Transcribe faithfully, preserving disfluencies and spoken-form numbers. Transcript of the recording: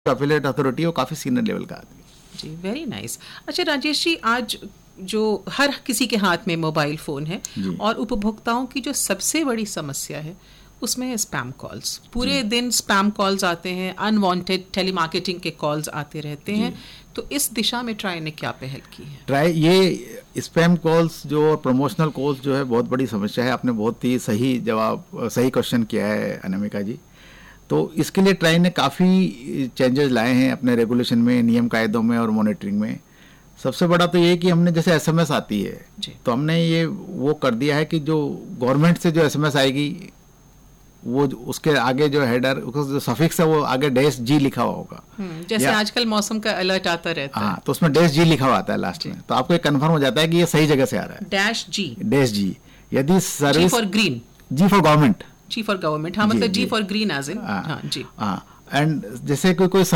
Affiliate authority वो काफ़ी senior level का आदमी। जी, वेरी नाइस। अच्छा राजेश जी, आज जो हर किसी के हाथ में मोबाइल फ़ोन है और उपभोक्ताओं की जो सबसे बड़ी समस्या है उसमें है स्पैम कॉल्स। पूरे दिन स्पैम कॉल्स आते हैं, अनवांटेड टेलीमार्केटिंग के कॉल्स आते रहते हैं। तो इस दिशा में ट्राई ने क्या पहल की है? ट्राई ये स्पैम कॉल्स जो प्रमोशनल कॉल्स जो है बहुत बड़ी समस्या है। आपने बहुत ही सही जवाब सही क्वेश्चन किया है अनामिका जी। तो इसके लिए ट्राई ने काफ़ी चेंजेस लाए हैं अपने रेगुलेशन में, नियम कायदों में और मॉनिटरिंग में। सबसे बड़ा तो ये कि हमने जैसे एसएमएस आती है तो हमने ये वो कर दिया है कि जो गवर्नमेंट से जो एसएमएस आएगी वो उसके आगे जो हेडर जो सफिक्स है वो आगे डैश जी लिखा हुआ होगा। जैसे आजकल मौसम का अलर्ट आता रहता है। हाँ, तो उसमें डैश जी लिखा हुआ आता है लास्ट में, तो आपको ये कंफर्म हो जाता है कि ये सही जगह से आ रहा है। डैश जी डैश जी यदि service ji for green, ji for government, ji for government, हाँ मतलब जी फॉर ग्रीन एज इन, हाँ जी, हाँ। एंड जैसे कोई कोई